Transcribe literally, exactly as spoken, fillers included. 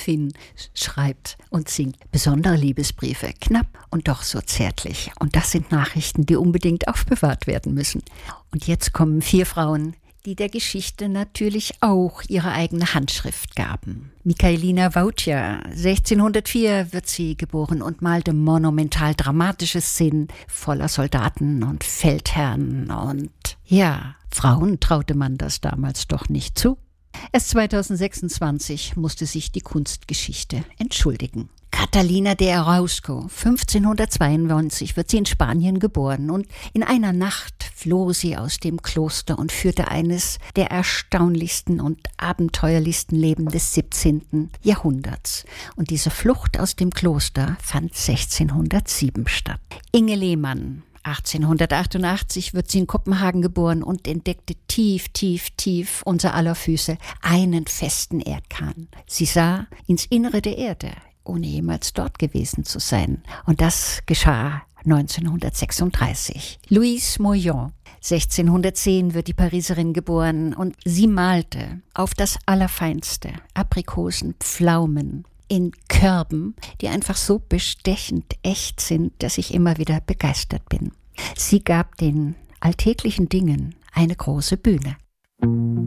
Fotografin, schreibt und singt besondere Liebesbriefe, knapp und doch so zärtlich. Und das sind Nachrichten, die unbedingt aufbewahrt werden müssen. Und jetzt kommen vier Frauen, die der Geschichte natürlich auch ihre eigene Handschrift gaben. Michaelina Waucha, sechzehnhundertvier wird sie geboren und malte monumental dramatische Szenen voller Soldaten und Feldherren. Und ja, Frauen traute man das damals doch nicht zu. Erst zweitausendsechsundzwanzig musste sich die Kunstgeschichte entschuldigen. Catalina de Orozco, fünfzehnhundertzweiundneunzig wird sie in Spanien geboren und in einer Nacht floh sie aus dem Kloster und führte eines der erstaunlichsten und abenteuerlichsten Leben des siebzehnten Jahrhunderts. Und diese Flucht aus dem Kloster fand sechzehnhundertsieben statt. Inge Lehmann, achtzehnhundertachtundachtzig wird sie in Kopenhagen geboren und entdeckte tief, tief, tief unter aller Füße einen festen Erdkern. Sie sah ins Innere der Erde, ohne jemals dort gewesen zu sein. Und das geschah neunzehnhundertsechsunddreißig. Louise Moyon, sechzehnhundertzehn wird die Pariserin geboren und sie malte auf das Allerfeinste Aprikosen, Pflaumen in Körben, die einfach so bestechend echt sind, dass ich immer wieder begeistert bin. Sie gab den alltäglichen Dingen eine große Bühne.